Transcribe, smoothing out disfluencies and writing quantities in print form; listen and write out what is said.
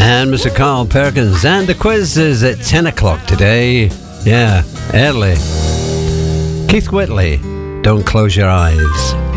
And Mr. Carl Perkins. And the quiz is at 10 o'clock today. Yeah, early. Keith Whitley, Don't Close Your Eyes.